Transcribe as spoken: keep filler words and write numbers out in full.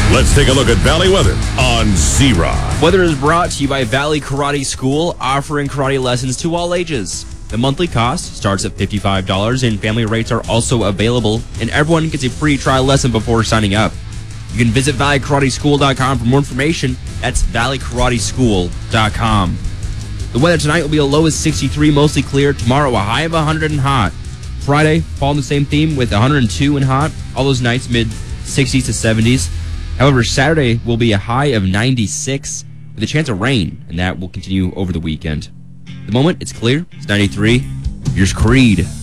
Let's take a look at Valley weather on Z-Rock. Weather is brought to you by Valley Karate School, offering karate lessons to all ages. The monthly cost starts at fifty-five dollars, and family rates are also available, and everyone gets a free trial lesson before signing up. You can visit valley karate school dot com for more information. That's valley karate school dot com. The weather tonight will be a low of sixty-three, mostly clear. Tomorrow, a high of one hundred and hot. Friday, following the same theme with one hundred two and hot. All those nights, mid sixties to seventies. However, Saturday will be a high of ninety-six with a chance of rain, and that will continue over the weekend. At the moment, it's clear. It's ninety-three. Here's Creed.